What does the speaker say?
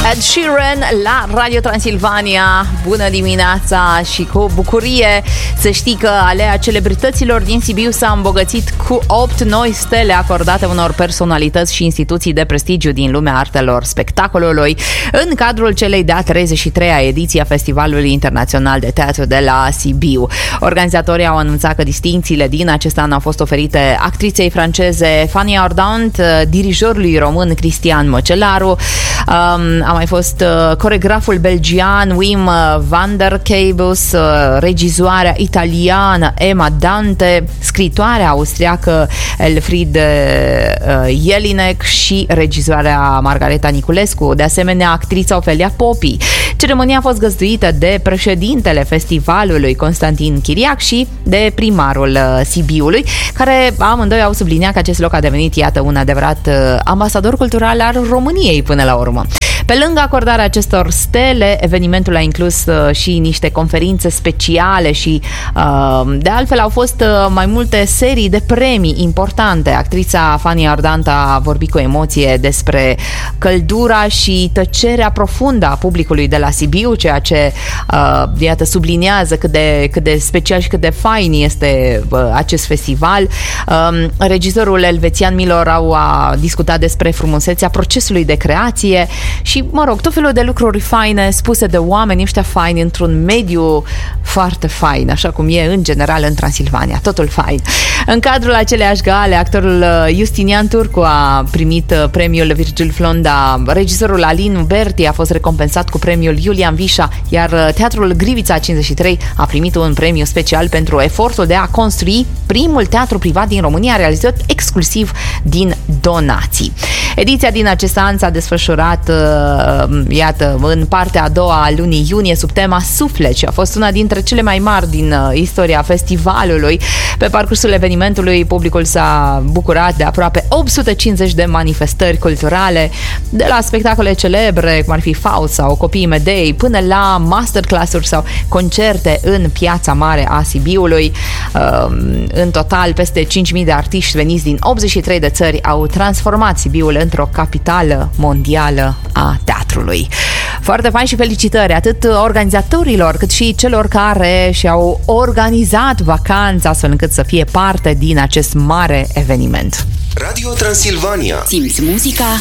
Ed Sheeran la Radio Transilvania. Bună dimineața și cu bucurie să știi că alea celebrităților din Sibiu s-a îmbogățit cu 8 noi stele acordate unor personalități și instituții de prestigiu din lumea artelor spectacolului în cadrul celei de-a 33-a ediție a Festivalului Internațional de Teatru de la Sibiu. Organizatorii au anunțat că distincțiile din acest an au fost oferite actriței franceze Fanny Ardant, dirijorului român Cristian Măcelaru, a mai fost coregraful belgian Wim van der Keibus, regizoarea italiană Emma Dante, scritoarea austriacă Elfriede Jelinek și regizoarea Margareta Niculescu, de asemenea actrița Ofelia Popi. Ceremonia a fost găzduită de președintele festivalului Constantin Chiriac și de primarul Sibiului, care amândoi au subliniat că acest loc a devenit, iată, un adevărat ambasador cultural al României până la urmă. Pe lângă acordarea acestor stele, evenimentul a inclus și niște conferințe speciale și de altfel au fost mai multe serii de premii importante. Actrița Fanny Ardant a vorbit cu emoție despre căldura și tăcerea profundă a publicului de la Sibiu, ceea ce iată, subliniază cât de special și cât de fain este acest festival. Regizorul elvețian Milorau a discutat despre frumusețea procesului de creație și, mă rog, tot felul de lucruri faine spuse de oameni ăștia faini într-un mediu foarte fain, așa cum e în general în Transilvania, totul fain. În cadrul aceleiași gale, actorul Justinian Turcu a primit premiul Virgil Flonda, regizorul Alin Berti a fost recompensat cu premiul Iulian Vișa, iar Teatrul Grivița 53 a primit un premiu special pentru efortul de a construi primul teatru privat din România realizat exclusiv din donații. Ediția din acest an s-a desfășurat, iată, în partea a doua a lunii iunie sub tema Suflet și a fost una dintre cele mai mari din istoria festivalului. Pe parcursul evenimentului, publicul s-a bucurat de aproape 850 de manifestări culturale, de la spectacole celebre, cum ar fi Faust sau Copiii Medei, până la masterclass-uri sau concerte în Piața Mare a Sibiului. În total, peste 5.000 de artiști veniți din 83 de țări au transformat Sibiul într-o capitală mondială a teatrului. Foarte fain și felicitări atât organizatorilor cât și celor care și-au organizat vacanța astfel încât să fie parte din acest mare eveniment. Radio Transilvania. Simți muzica